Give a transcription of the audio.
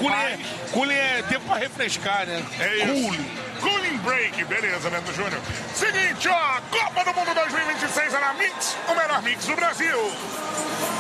Cooling é tempo pra refrescar, né? É isso. Cooling break, beleza, Neto Júnior. Seguinte, ó, Copa do Mundo 2026 é na Mix, o melhor mix do Brasil.